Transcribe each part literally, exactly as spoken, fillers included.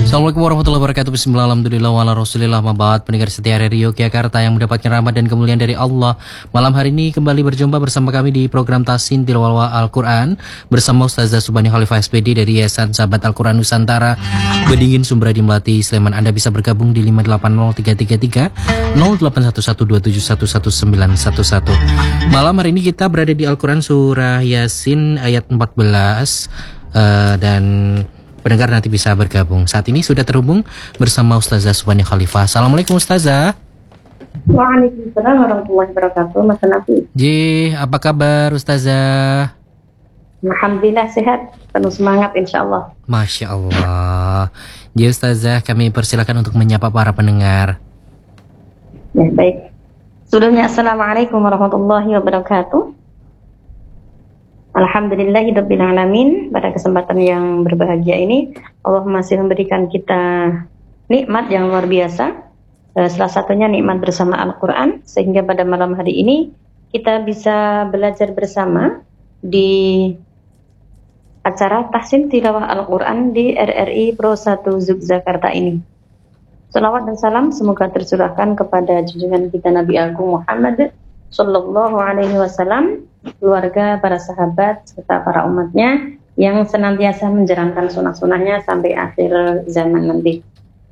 Assalamualaikum warahmatullahi wabarakatuh. Bismillah, alhamdulillah, wa ala rasulillah, mabad. Pendengar setia Radio Yogyakarta yang mendapatkan rahmat dan kemuliaan dari Allah, malam hari ini kembali berjumpa bersama kami di program Tasin Tilawah Al-Quran bersama Ustazah Subhani Khalifah S P D dari Yayasan Sahabat Al-Quran Nusantara Bedingin Sumberadi Melati Sleman. Anda bisa bergabung di lima delapan nol tiga tiga tiga nol delapan satu satu dua tujuh satu satu sembilan satu satu. Malam hari ini kita berada di Al-Quran Surah Yasin ayat empat belas, uh, dan pendengar nanti bisa bergabung. Saat ini sudah terhubung bersama Ustazah Subhani Khalifah. Assalamualaikum Ustazah. Waalaikumsalam warahmatullahi wabarakatuh. Mas Nafi. Ji, apa kabar Ustazah? Alhamdulillah sehat, penuh semangat insyaallah. Masya Allah. Ji Ustazah, kami persilakan untuk menyapa para pendengar. Ya baik. Sebelumnya Assalamualaikum warahmatullahi wabarakatuh. Alhamdulillahirabbil alamin. Pada kesempatan yang berbahagia ini Allah masih memberikan kita nikmat yang luar biasa. Salah satunya nikmat bersama Al-Quran, sehingga pada malam hari ini kita bisa belajar bersama di acara Tahsin Tilawah Al-Quran di R R I Pro satu Yogyakarta ini. Salawat dan salam semoga tercurahkan kepada junjungan kita Nabi Agung Muhammad Sallallahu Alaihi Wasallam, keluarga, para sahabat, serta para umatnya yang senantiasa menjalankan sunnah-sunnahnya sampai akhir zaman nanti.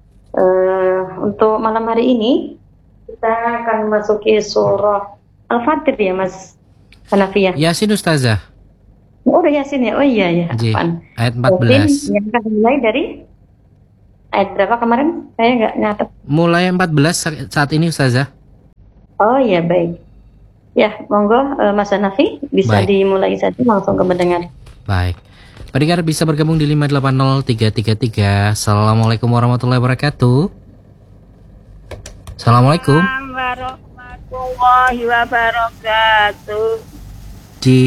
Uh, untuk malam hari ini kita akan masuki surah Al-Fatir ya Mas Hanafiah. Yasin Ustazah. Oh udah Yasin ya, oh iya ya. Ji, ayat empat belas. Yang akan mulai dari ayat berapa kemarin? Saya nggak nyatet. Mulai empat belas saat ini Ustazah. Oh iya baik. Ya, monggo uh, Mas Hanafi bisa Baik. dimulai saja langsung ke pendengar. Baik. Pendengar bisa bergabung di lima delapan nol tiga tiga tiga. Assalamualaikum warahmatullahi wabarakatuh. Assalamualaikum warahmatullahi wabarakatuh. Ji.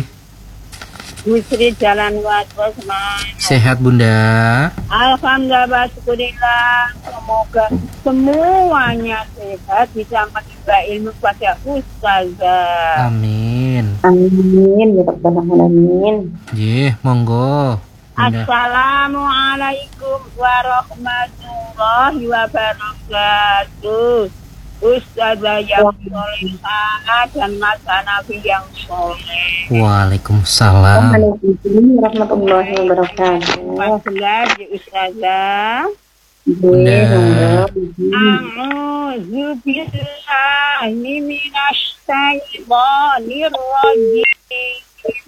Busri Jalan Watwa semangat. Sehat Bunda. Alhamdulillah, syukurillah. Semoga semuanya sehat, bisa menimba ilmu pada Ustazah. Amin. Amin. Ya Rabbal alamin. Ji, monggo. Bunda. Assalamualaikum warahmatullahi wabarakatuh. Ustazah yang solehah dan Mas Hanafi yang soleh. Waalaikumsalam. Waalaikumsalam warahmatullahi wabarakatuh. Masalah di Ustazah. Bunda. A'udzu billahi minasy syaithanir rajim.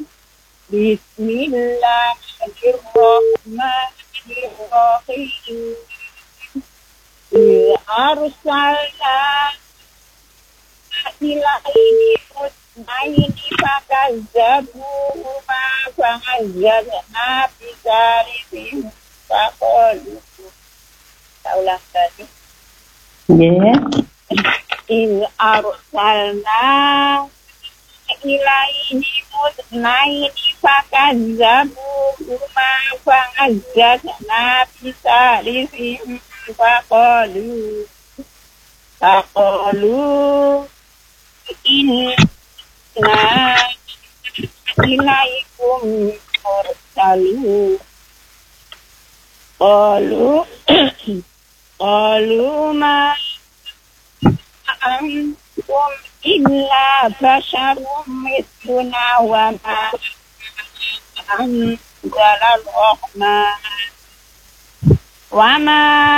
Bismillahirrahmanirrahim. Arsalna ila ini musnaini fakazzabu ma fa'azzabna bisarifin faqalu. Taulah tadi. Ya. Il arsalna ila ini musnaini fakazzabu ma fa'azzabna bisarifin Faqalu Faqalu inna ilaikum mursalun. Qalu Qalu ma antum illa basharum mithluna wa ma anzalal rahman wa ma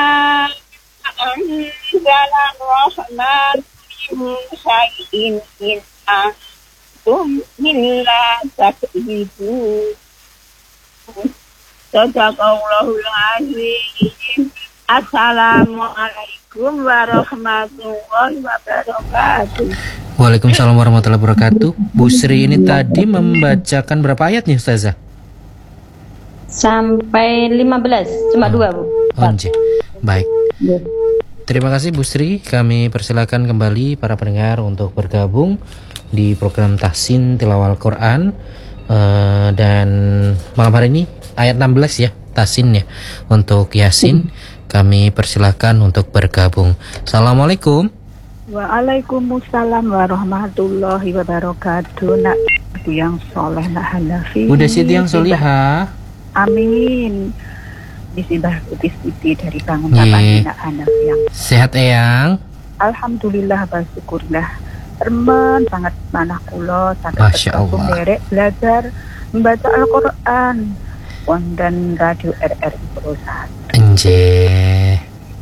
anzala rahman min syai'in in antum illa takdzibun. Sadaqallahul azim. Assalamualaikum warahmatullahi wabarakatuh. Waalaikumsalam warahmatullahi wabarakatuh. Bu Sri ini tadi membacakan berapa ayat nih Ustazah? Sampai lima belas, cuma dua Bu. Oh, baik. Ya. Terima kasih Bu Sri. Kami persilakan kembali para pendengar untuk bergabung di program Tahsin Tilawah Al-Quran, uh, dan malam hari ini ayat enam belas ya, Tahsin ya. Untuk Yasin kami persilakan untuk bergabung. Assalamualaikum. Waalaikumsalam warahmatullahi wabarakatuh. Nak Siti yang soleh, Nak Hanafi. Bunda Siti yang solihah. Amin. si Mbah Putih Siti dari Bangun Nggih. Tapan Bina Hanaf yang Sehat Eyang? alhamdulillah bersyukurlah remen sangat manah kula saged Masya bergabung Allah. derek belajar membaca Al-Qur'an wonten radio R R I Pusat. Enjeh.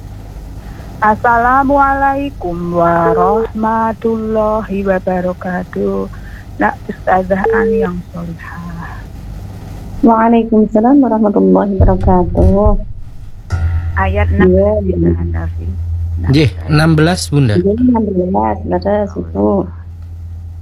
Assalamualaikum warahmatullahi wabarakatuh. Nak Ustazah Ani yang solihah. Waalaikumsalam warahmatullahi wabarakatuh. Ayat Iya, enam belas iya. Bina Hanafi. Nggih, enam belas Bunda. Jadi enam belas, belas itu.